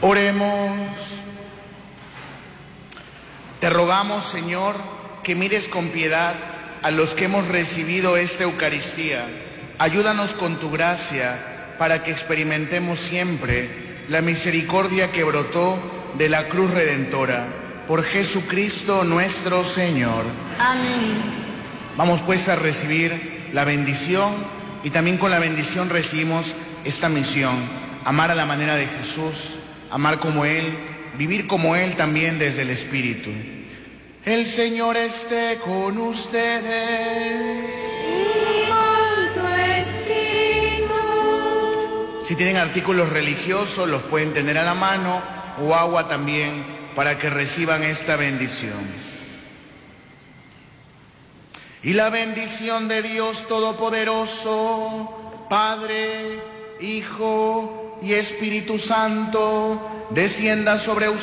Oremos. Te rogamos, Señor, que mires con piedad a los que hemos recibido esta Eucaristía. Ayúdanos con tu gracia para que experimentemos siempre la misericordia que brotó de la cruz redentora. Por Jesucristo nuestro Señor. Amén. Vamos pues a recibir la bendición y también con la bendición recibimos esta misión: amar a la manera de Jesús, amar como Él, vivir como Él también desde el Espíritu. El Señor esté con ustedes. Y con tu espíritu. Si tienen artículos religiosos, los pueden tener a la mano, o agua también, para que reciban esta bendición. Y la bendición de Dios Todopoderoso, Padre, Hijo y Espíritu Santo, descienda sobre ustedes